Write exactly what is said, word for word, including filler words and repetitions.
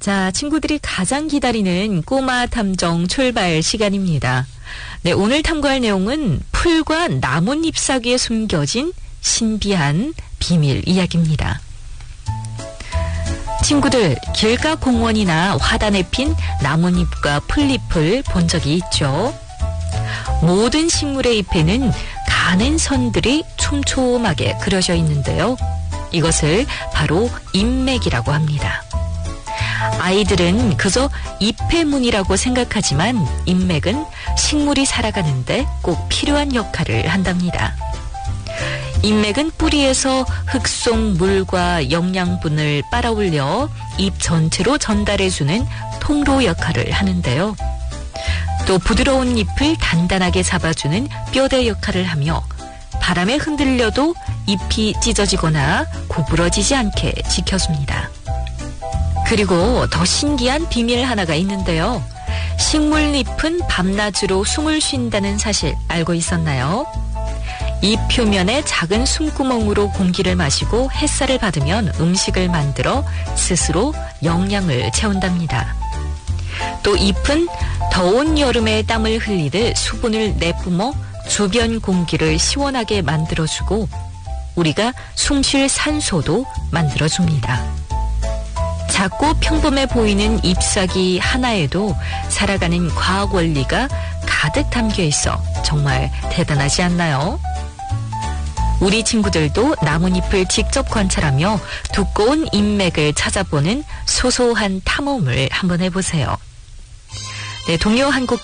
자, 친구들이 가장 기다리는 꼬마 탐정 출발 시간입니다. 네, 오늘 탐구할 내용은 풀과 나뭇잎 사이에 숨겨진 신비한 비밀 이야기입니다. 친구들, 길가 공원이나 화단에 핀 나뭇잎과 풀잎을 본 적이 있죠? 모든 식물의 잎에는 가는 선들이 촘촘하게 그려져 있는데요. 이것을 바로 잎맥이라고 합니다. 아이들은 그저 잎의 무늬라고 생각하지만 잎맥은 식물이 살아가는데 꼭 필요한 역할을 한답니다. 잎맥은 뿌리에서 흙 속 물과 영양분을 빨아올려 잎 전체로 전달해주는 통로 역할을 하는데요. 또 부드러운 잎을 단단하게 잡아주는 뼈대 역할을 하며 바람에 흔들려도 잎이 찢어지거나 구부러지지 않게 지켜줍니다. 그리고 더 신기한 비밀 하나가 있는데요. 식물잎은 밤낮으로 숨을 쉰다는 사실 알고 있었나요? 잎 표면에 작은 숨구멍으로 공기를 마시고 햇살을 받으면 음식을 만들어 스스로 영양을 채운답니다. 또 잎은 더운 여름에 땀을 흘리듯 수분을 내뿜어 주변 공기를 시원하게 만들어주고 우리가 숨 쉴 산소도 만들어줍니다. 작고 평범해 보이는 잎사귀 하나에도 살아가는 과학 원리가 가득 담겨 있어 정말 대단하지 않나요? 우리 친구들도 나뭇잎을 직접 관찰하며 두꺼운 잎맥을 찾아보는 소소한 탐험을 한번 해보세요. 네, 동요 한 곡